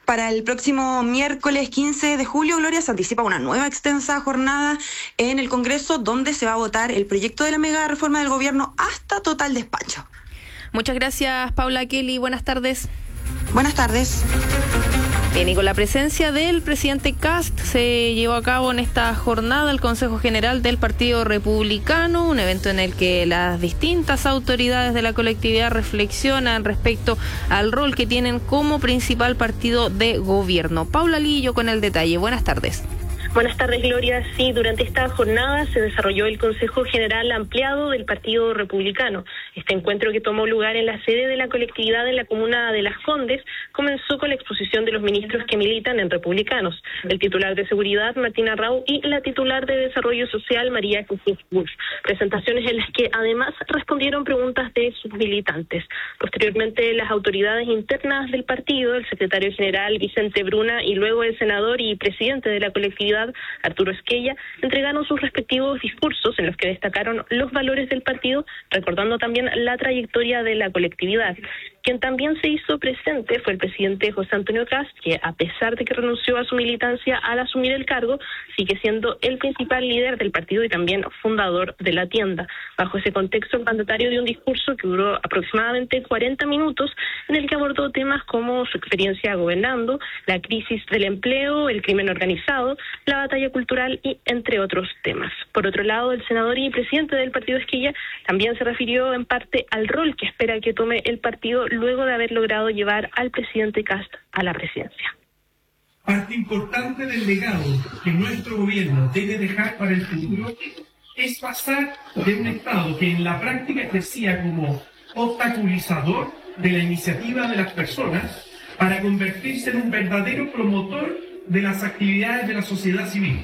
Para el próximo miércoles 15 de julio, Gloria, se anticipa una nueva extensa jornada en el Congreso donde se va a votar el proyecto de la mega reforma del gobierno hasta total despacho. Muchas gracias, Paula Kelly. Buenas tardes. Buenas tardes. Bien, y con la presencia del presidente Kast se llevó a cabo en esta jornada el Consejo General del Partido Republicano, un evento en el que las distintas autoridades de la colectividad reflexionan respecto al rol que tienen como principal partido de gobierno. Paula Lillo con el detalle. Buenas tardes. Buenas tardes, Gloria. Sí, durante esta jornada se desarrolló el Consejo General Ampliado del Partido Republicano. Este encuentro, que tomó lugar en la sede de la colectividad en la comuna de Las Condes, comenzó con la exposición de los ministros que militan en Republicanos, el titular de Seguridad, Martín Arrau, y la titular de Desarrollo Social, María Jesús Wolf. Presentaciones en las que además respondieron preguntas de sus militantes. Posteriormente, las autoridades internas del partido, el secretario general Vicente Bruna y luego el senador y presidente de la colectividad, Arturo Esquella, entregaron sus respectivos discursos en los que destacaron los valores del partido, recordando también la trayectoria de la colectividad. Quien también se hizo presente fue el presidente José Antonio Kast, que a pesar de que renunció a su militancia al asumir el cargo, sigue siendo el principal líder del partido y también fundador de la tienda. Bajo ese contexto, el mandatario dio un discurso que duró aproximadamente 40 minutos, en el que abordó temas como su experiencia gobernando, la crisis del empleo, el crimen organizado, la batalla cultural y entre otros temas. Por otro lado, el senador y presidente del partido Esquella también se refirió en parte al rol que espera que tome el partido luego de haber logrado llevar al presidente Kast a la presidencia. Parte importante del legado que nuestro gobierno debe dejar para el futuro es pasar de un Estado que en la práctica ejercía como obstaculizador de la iniciativa de las personas para convertirse en un verdadero promotor de las actividades de la sociedad civil.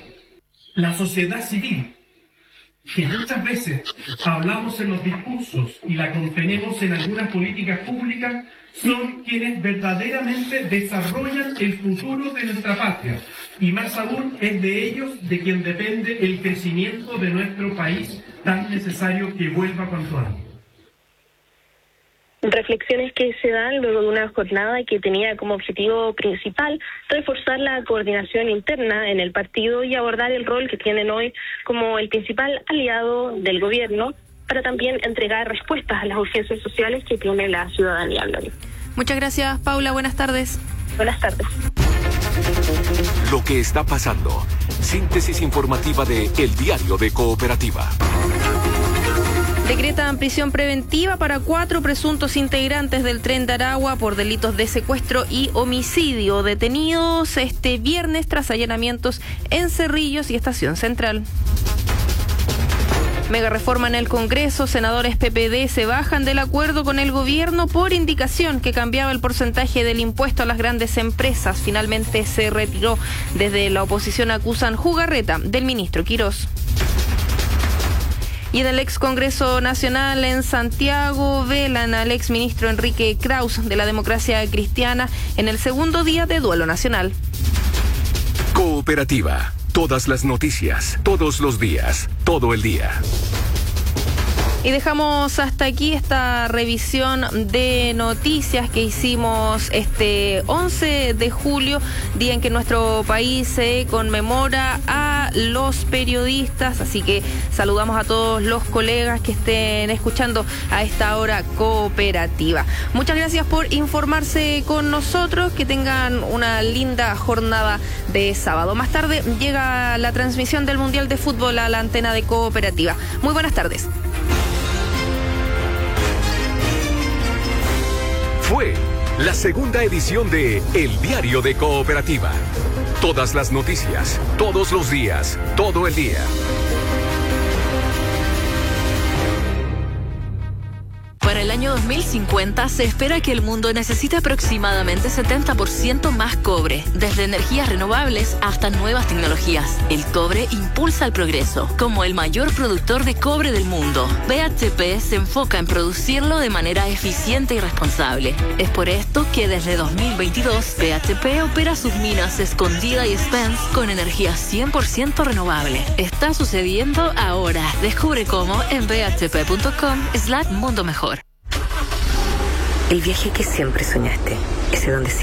La sociedad civil, que muchas veces hablamos en los discursos y la contenemos en algunas políticas públicas, son quienes verdaderamente desarrollan el futuro de nuestra patria. Y más aún es de ellos de quien depende el crecimiento de nuestro país, tan necesario que vuelva cuanto antes. Reflexiones que se dan luego de una jornada que tenía como objetivo principal reforzar la coordinación interna en el partido y abordar el rol que tienen hoy como el principal aliado del gobierno para también entregar respuestas a las urgencias sociales que tiene la ciudadanía. Muchas gracias, Paula. Buenas tardes. Buenas tardes. Lo que está pasando. Síntesis informativa de El Diario de Cooperativa. Decretan prisión preventiva para 4 presuntos integrantes del Tren de Aragua por delitos de secuestro y homicidio, detenidos este viernes tras allanamientos en Cerrillos y Estación Central. Mega reforma en el Congreso. Senadores PPD se bajan del acuerdo con el gobierno por indicación que cambiaba el porcentaje del impuesto a las grandes empresas. Finalmente se retiró. Desde la oposición acusan jugarreta del ministro Quirós. Y en el ex Congreso Nacional en Santiago velan al ex ministro Enrique Kraus de la Democracia Cristiana en el segundo día de duelo nacional. Cooperativa. Todas las noticias, todos los días, todo el día. Y dejamos hasta aquí esta revisión de noticias que hicimos este 11 de julio, día en que nuestro país se conmemora a los periodistas. Así que saludamos a todos los colegas que estén escuchando a esta hora Cooperativa. Muchas gracias por informarse con nosotros. Que tengan una linda jornada de sábado. Más tarde llega la transmisión del Mundial de Fútbol a la antena de Cooperativa. Muy buenas tardes. Fue la segunda edición de El Diario de Cooperativa. Todas las noticias, todos los días, todo el día. Para el año 2050 se espera que el mundo necesite aproximadamente 70% más cobre, desde energías renovables hasta nuevas tecnologías. El cobre impulsa el progreso. Como el mayor productor de cobre del mundo, BHP se enfoca en producirlo de manera eficiente y responsable. Es por esto que desde 2022 BHP opera sus minas Escondida y Spence con energía 100% renovable. Está sucediendo ahora. Descubre cómo en bhp.com/mundo mejor. El viaje que siempre soñaste, ese donde